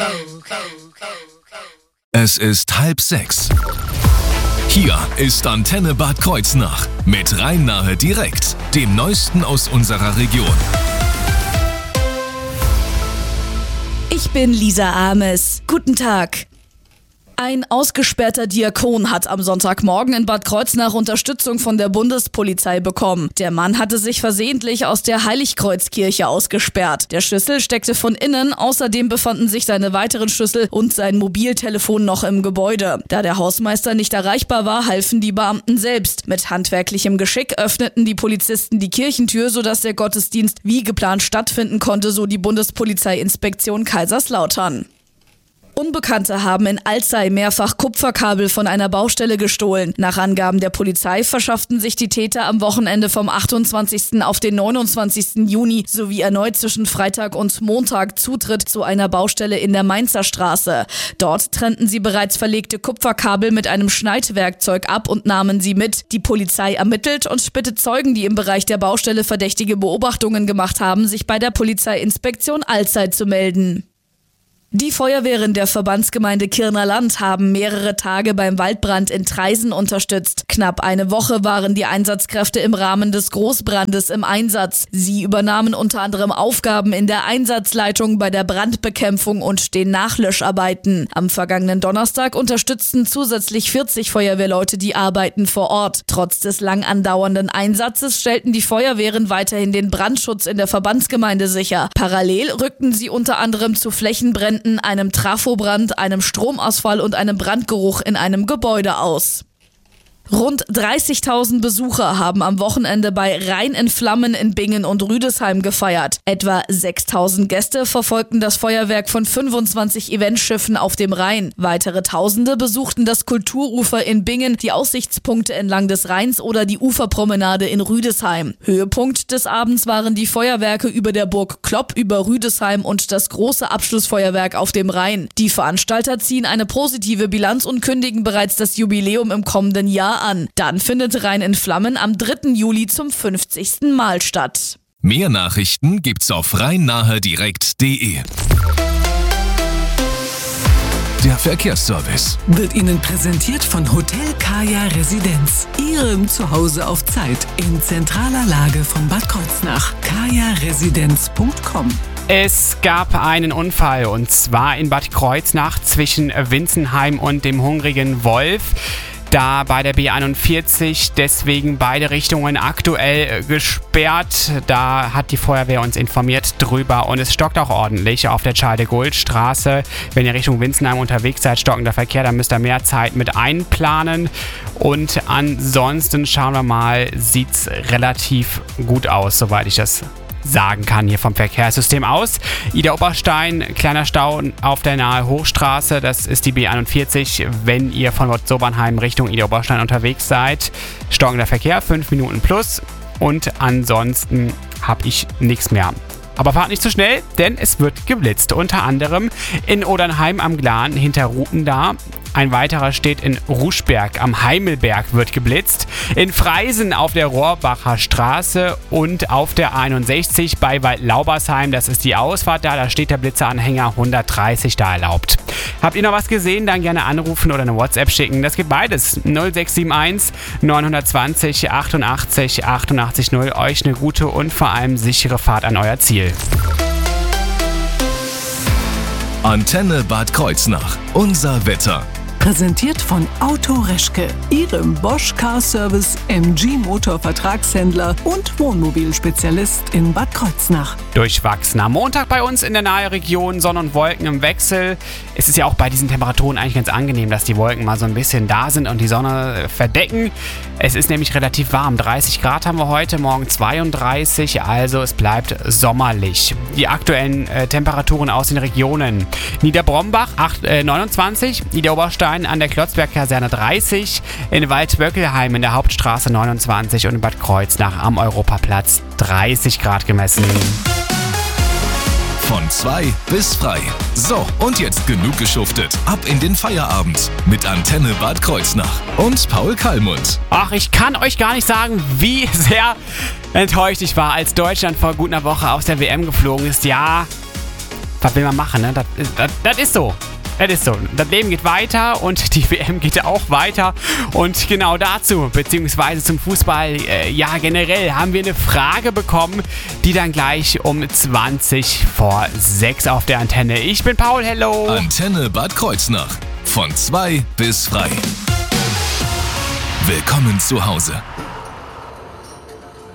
Es ist 5:30. Hier ist Antenne Bad Kreuznach mit Rhein-Nahe direkt, dem Neuesten aus unserer Region. Ich bin Lisa Ames. Guten Tag. Ein ausgesperrter Diakon hat am Sonntagmorgen in Bad Kreuznach Unterstützung von der Bundespolizei bekommen. Der Mann hatte sich versehentlich aus der Heiligkreuzkirche ausgesperrt. Der Schlüssel steckte von innen, außerdem befanden sich seine weiteren Schlüssel und sein Mobiltelefon noch im Gebäude. Da der Hausmeister nicht erreichbar war, halfen die Beamten selbst. Mit handwerklichem Geschick öffneten die Polizisten die Kirchentür, sodass der Gottesdienst wie geplant stattfinden konnte, so die Bundespolizeiinspektion Kaiserslautern. Unbekannte haben in Alzey mehrfach Kupferkabel von einer Baustelle gestohlen. Nach Angaben der Polizei verschafften sich die Täter am Wochenende vom 28. auf den 29. Juni sowie erneut zwischen Freitag und Montag Zutritt zu einer Baustelle in der Mainzer Straße. Dort trennten sie bereits verlegte Kupferkabel mit einem Schneidwerkzeug ab und nahmen sie mit. Die Polizei ermittelt und bittet Zeugen, die im Bereich der Baustelle verdächtige Beobachtungen gemacht haben, sich bei der Polizeiinspektion Alzey zu melden. Die Feuerwehren der Verbandsgemeinde Kirner Land haben mehrere Tage beim Waldbrand in Traisen unterstützt. Knapp eine Woche waren die Einsatzkräfte im Rahmen des Großbrandes im Einsatz. Sie übernahmen unter anderem Aufgaben in der Einsatzleitung bei der Brandbekämpfung und den Nachlöscharbeiten. Am vergangenen Donnerstag unterstützten zusätzlich 40 Feuerwehrleute die Arbeiten vor Ort. Trotz des lang andauernden Einsatzes stellten die Feuerwehren weiterhin den Brandschutz in der Verbandsgemeinde sicher. Parallel rückten sie unter anderem zu Flächenbränden, einem Trafobrand, einem Stromausfall und einem Brandgeruch in einem Gebäude aus. Rund 30.000 Besucher haben am Wochenende bei Rhein in Flammen in Bingen und Rüdesheim gefeiert. Etwa 6.000 Gäste verfolgten das Feuerwerk von 25 Eventschiffen auf dem Rhein. Weitere Tausende besuchten das Kulturufer in Bingen, die Aussichtspunkte entlang des Rheins oder die Uferpromenade in Rüdesheim. Höhepunkt des Abends waren die Feuerwerke über der Burg Klopp über Rüdesheim und das große Abschlussfeuerwerk auf dem Rhein. Die Veranstalter ziehen eine positive Bilanz und kündigen bereits das Jubiläum im kommenden Jahr an. Dann findet Rhein in Flammen am 3. Juli zum 50. Mal statt. Mehr Nachrichten gibt's auf rhein-nahe-direkt.de. Der Verkehrsservice wird Ihnen präsentiert von Hotel Kaya Residenz, Ihrem Zuhause auf Zeit in zentraler Lage von Bad Kreuznach. kajaresidenz.com. Es gab einen Unfall und zwar in Bad Kreuznach zwischen Winzenheim und dem Hungrigen Wolf. Da bei der B41 deswegen beide Richtungen aktuell gesperrt. Da hat die Feuerwehr uns informiert drüber und es stockt auch ordentlich auf der Charles-de-Gaulle-Straße. Wenn ihr Richtung Winzenheim unterwegs seid, stockender Verkehr, dann müsst ihr mehr Zeit mit einplanen. Und ansonsten schauen wir mal, sieht's relativ gut aus, soweit ich das sagen kann hier vom Verkehrssystem aus. Ida-Oberstein, kleiner Stau auf der Nahe Hochstraße, das ist die B41, wenn ihr von Sobernheim Richtung Ida-Oberstein unterwegs seid. Stockender Verkehr, 5 Minuten plus und ansonsten habe ich nichts mehr. Aber fahrt nicht zu schnell, denn es wird geblitzt. Unter anderem in Odernheim am Glan hinter Rutenda. Ein weiterer steht in Ruschberg am Heimelberg wird geblitzt. In Freisen auf der Rohrbacher Straße und auf der 61 bei Waldlaubersheim. Das ist die Ausfahrt da steht der Blitzeranhänger 130 da erlaubt. Habt ihr noch was gesehen? Dann gerne anrufen oder eine WhatsApp schicken. Das geht beides. 0671 920 88 88 0. Euch eine gute und vor allem sichere Fahrt an euer Ziel. Antenne Bad Kreuznach. Unser Wetter. Präsentiert von Auto Reschke, Ihrem Bosch Car Service, MG Motor Vertragshändler und Wohnmobilspezialist in Bad Kreuznach. Durchwachsener Montag bei uns in der Nahe-Region, Sonne und Wolken im Wechsel. Es ist ja auch bei diesen Temperaturen eigentlich ganz angenehm, dass die Wolken mal so ein bisschen da sind und die Sonne verdecken. Es ist nämlich relativ warm. 30 Grad haben wir heute, morgen 32, also es bleibt sommerlich. Die aktuellen Temperaturen aus den Regionen. Niederbrombach 29, Niederoberstein an der Klotzberg-Kaserne 30, in Waldböckelheim in der Hauptstraße 29 und in Bad Kreuznach am Europaplatz 30 Grad gemessen. Von 2 bis frei. So, und jetzt genug geschuftet. Ab in den Feierabend mit Antenne Bad Kreuznach und Paul Kallmund. Ach, ich kann euch gar nicht sagen, wie sehr enttäuscht ich war, als Deutschland vor gut einer Woche aus der WM geflogen ist. Ja, was will man machen, ne? Das ist so. Das ist so. Das Leben geht weiter und die WM geht auch weiter. Und genau dazu, beziehungsweise zum Fußball, generell, haben wir eine Frage bekommen, die dann gleich um 5:20 auf der Antenne. Ich bin Paul, hello. Antenne Bad Kreuznach. Von 2 bis frei. Willkommen zu Hause.